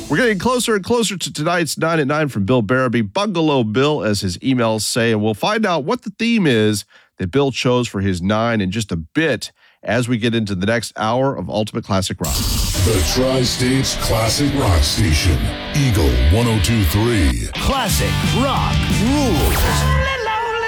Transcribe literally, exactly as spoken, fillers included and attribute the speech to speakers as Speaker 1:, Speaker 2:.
Speaker 1: We're getting closer and closer to tonight's nine at nine from Bill Barabee, Bungalow Bill, as his emails say, and we'll find out what the theme is that Bill chose for his nine in just a bit as we get into the next hour of Ultimate Classic Rock.
Speaker 2: The Tri-States Classic Rock Station, Eagle one oh two point three.
Speaker 3: Classic Rock rules.